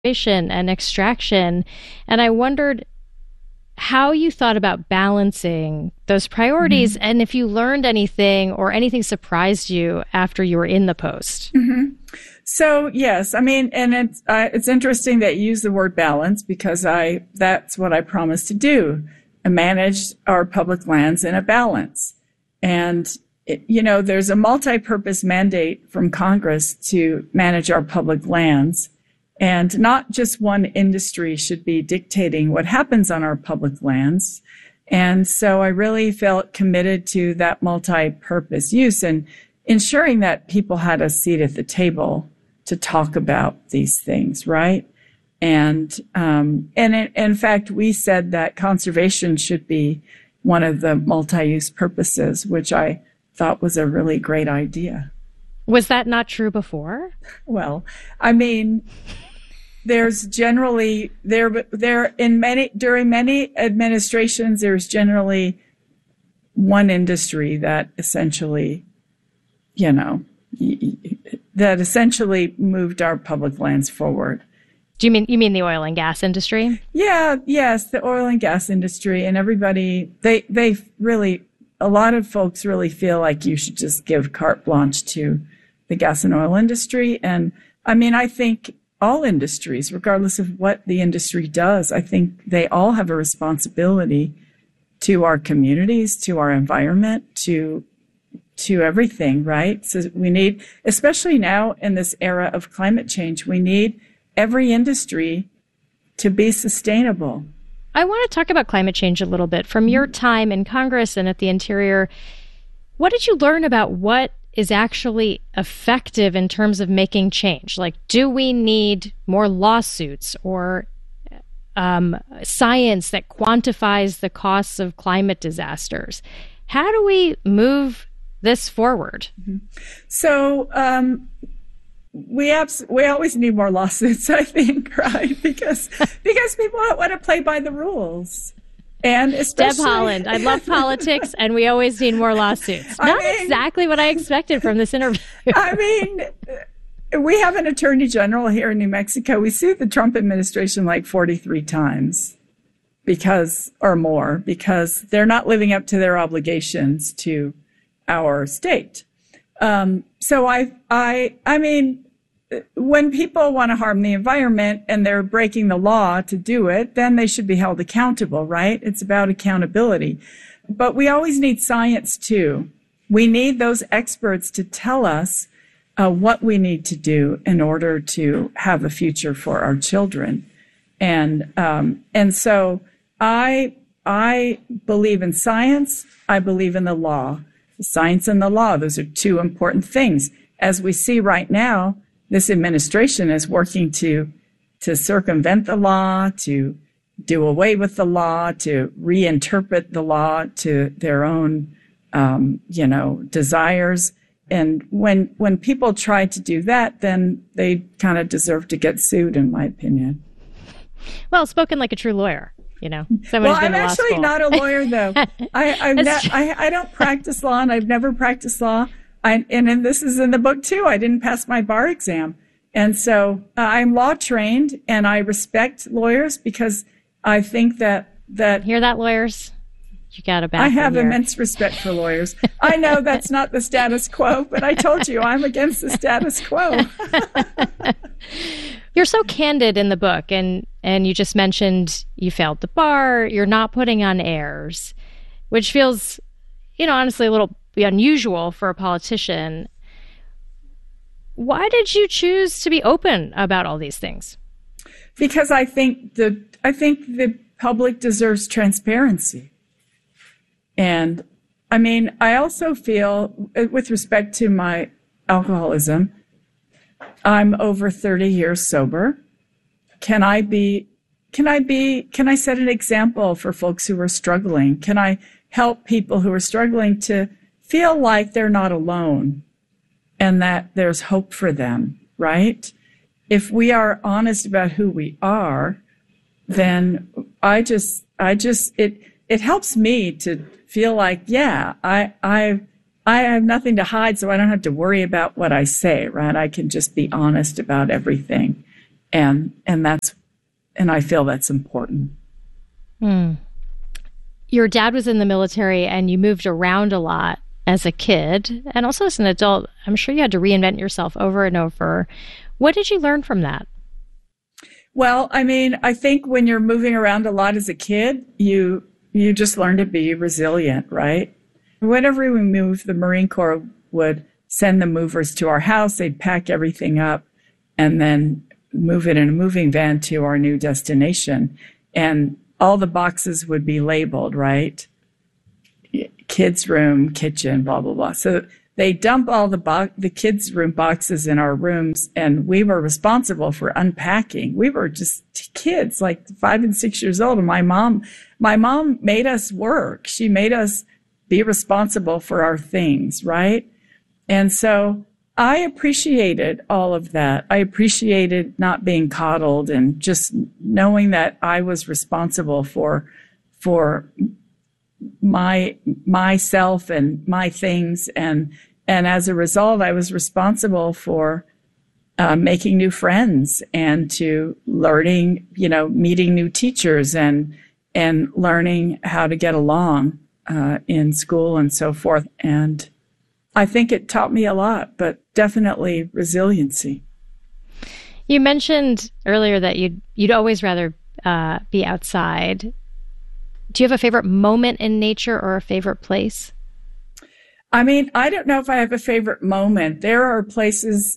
and extraction. And I wondered how you thought about balancing those priorities, and if you learned anything or anything surprised you after you were in the post. So, yes, I mean, and it's interesting that you use the word balance, because that's what I promised to do, manage our public lands in a balance. And, there's a multi-purpose mandate from Congress to manage our public lands. And not just one industry should be dictating what happens on our public lands. And so I really felt committed to that multi-purpose use and ensuring that people had a seat at the table to talk about these things, right? And in fact, we said that conservation should be one of the multi-use purposes, which I thought was a really great idea. Was that not true before? Well, I mean, there's generally during many administrations, there's generally one industry that essentially, moved our public lands forward. You mean the oil and gas industry? Yeah, yes, the oil and gas industry, and everybody, they really, a lot of folks really feel like you should just give carte blanche to the gas and oil industry. And I mean, I think all industries, regardless of what the industry does, I think they all have a responsibility to our communities, to our environment, to everything, right? So we need, especially now in this era of climate change, we need every industry to be sustainable. I want to talk about climate change a little bit. From your time in Congress and at the Interior, what did you learn about what is actually effective in terms of making change? Like, do we need more lawsuits or science that quantifies the costs of climate disasters? How do we move this forward? So we always need more lawsuits, I think, right? Because people don't want to play by the rules. And especially Deb Haaland, I love politics, and we always need more lawsuits. Exactly what I expected from this interview. I mean, we have an attorney general here in New Mexico. We sued the Trump administration like 43 times because they're not living up to their obligations to our state. So I mean, when people want to harm the environment and they're breaking the law to do it, then they should be held accountable, right? It's about accountability. But we always need science too. We need those experts to tell us what we need to do in order to have a future for our children. And so I believe in science. I believe in the law. Science and the law, those are two important things. As we see right now, this administration is working to circumvent the law, to do away with the law, to reinterpret the law to their own, desires. And when people try to do that, then they kind of deserve to get sued, in my opinion. Well, spoken like a true lawyer. Well, I'm actually not a lawyer, though. I don't practice law, and I've never practiced law. And this is in the book, too. I didn't pass my bar exam. And so I'm law trained, and I respect lawyers because I think that Hear that, lawyers? You got a back. I have immense respect for lawyers. I know that's not the status quo, but I told you I'm against the status quo. You're so candid in the book, and you just mentioned you failed the bar. You're not putting on airs, which feels, honestly a little unusual for a politician. Why did you choose to be open about all these things? Because I think the public deserves transparency. And I mean, I also feel, with respect to my alcoholism, I'm over 30 years sober. Can I set an example for folks who are struggling? Can I help people who are struggling to feel like they're not alone and that there's hope for them, right? If we are honest about who we are, then it helps me to feel like, yeah, I have nothing to hide, so I don't have to worry about what I say, right? I can just be honest about everything. And that's, and I feel that's important. Hmm. Your dad was in the military and you moved around a lot as a kid and also as an adult. I'm sure you had to reinvent yourself over and over. What did you learn from that? Well, I mean, I think when you're moving around a lot as a kid, you just learn to be resilient, right? Whenever we moved, the Marine Corps would send the movers to our house. They'd pack everything up and then move it in a moving van to our new destination. And all the boxes would be labeled, right? Kids' room, kitchen, blah, blah, blah. So they dump all the kids' room boxes in our rooms, and we were responsible for unpacking. We were just kids, like 5 and 6 years old. And my mom made us work. She made us be responsible for our things, right? And so I appreciated all of that. I appreciated not being coddled and just knowing that I was responsible for myself and my things. And as a result, I was responsible for making new friends and to learning, meeting new teachers and learning how to get along in school and so forth. And I think it taught me a lot, but definitely resiliency. You mentioned earlier that you'd always rather be outside. Do you have a favorite moment in nature or a favorite place? I mean, I don't know if I have a favorite moment. There are places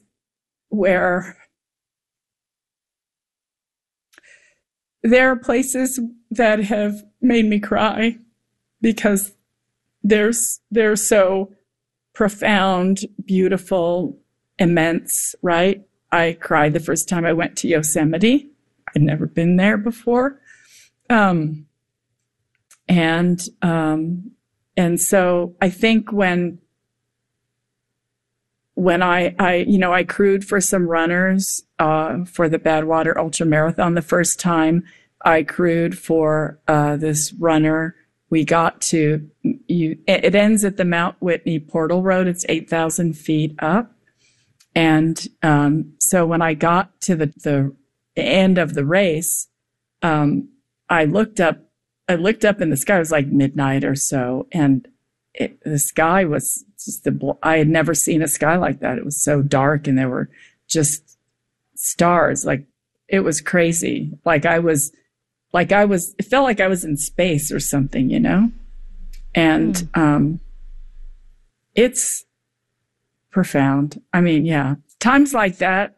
that have made me cry because they're so profound, beautiful, immense, right? I cried the first time I went to Yosemite. I'd never been there before. And so I think when I crewed for some runners, for the Badwater Ultra Marathon the first time, I crewed for, this runner. We got to, it ends at the Mount Whitney Portal Road. It's 8,000 feet up. And, so when I got to the end of the race, I looked up in the sky. It was like midnight or so. And the sky was just I had never seen a sky like that. It was so dark and there were just stars. Like it was crazy. It felt like I was in space or something, and, it's profound. I mean, yeah, times like that,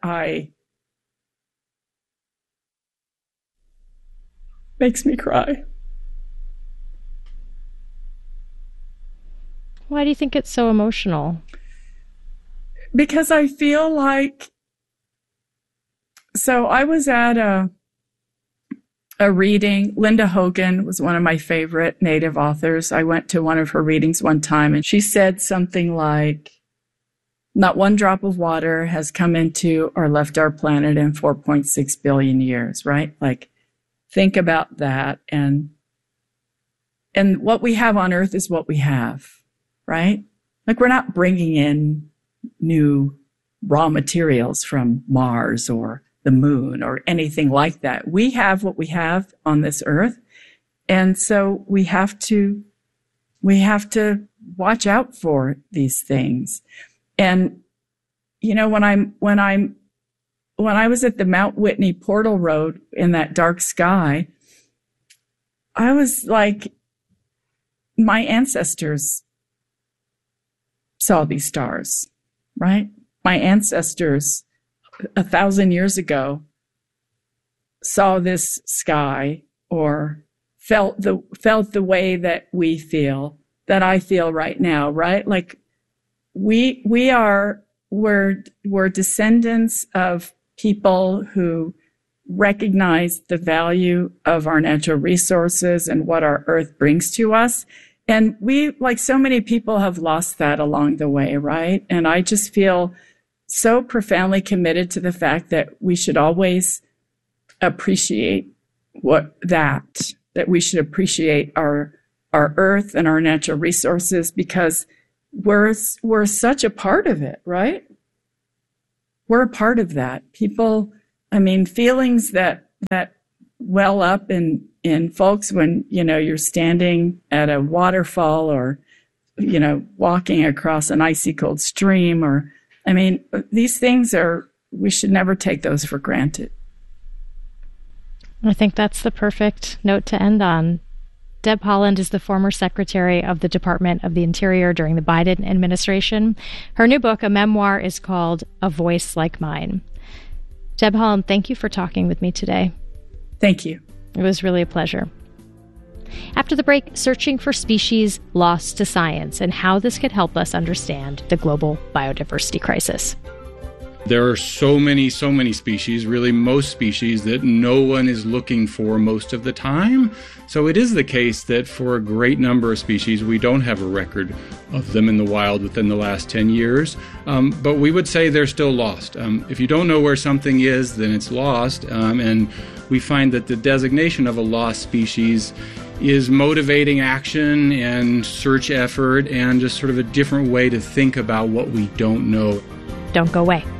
makes me cry. Why do you think it's so emotional? Because I feel like, so I was at a reading. Linda Hogan was one of my favorite Native authors. I went to one of her readings one time and she said something like, not one drop of water has come into or left our planet in 4.6 billion years, right? Like, think about that. And what we have on Earth is what we have, right? Like, we're not bringing in new raw materials from Mars or the moon or anything like that. We have what we have on this Earth. And so we have to watch out for these things. And, when I was at the Mount Whitney Portal Road in that dark sky, I was like, my ancestors saw these stars, right? My ancestors 1,000 years ago saw this sky or felt the way that that I feel right now, right? Like we're descendants of people who recognize the value of our natural resources and what our Earth brings to us. And we, like so many people, have lost that along the way, right? And I just feel so profoundly committed to the fact that we should always appreciate that we should appreciate our Earth and our natural resources because we're such a part of it, right? We're a part of that. People I mean, feelings that well up in folks when, you're standing at a waterfall or, walking across an icy cold stream these things we should never take those for granted. I think that's the perfect note to end on. Deb Haaland is the former Secretary of the Department of the Interior during the Biden administration. Her new book, a memoir, is called A Voice Like Mine. Deb Haaland, thank you for talking with me today. Thank you. It was really a pleasure. After the break, searching for species lost to science and how this could help us understand the global biodiversity crisis. There are so many species, really most species, that no one is looking for most of the time. So it is the case that for a great number of species, we don't have a record of them in the wild within the last 10 years. But we would say they're still lost. If you don't know where something is, then it's lost. And we find that the designation of a lost species is motivating action and search effort and just sort of a different way to think about what we don't know. Don't go away.